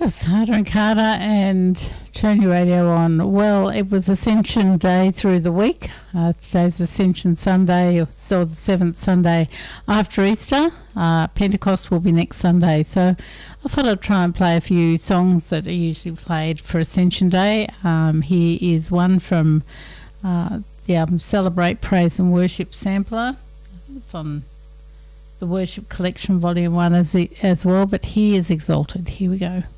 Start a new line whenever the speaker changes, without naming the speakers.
was Harder and Carter and Tony Radio on. Well, it was Ascension Day through the week. Today's Ascension Sunday, or still the 7th Sunday after Easter. Pentecost will be next Sunday. So I thought I'd try and play a few songs that are usually played for Ascension Day. Here is one from the album Celebrate, Praise and Worship Sampler. It's on the Worship Collection Volume 1 as well, but He is Exalted. Here we go.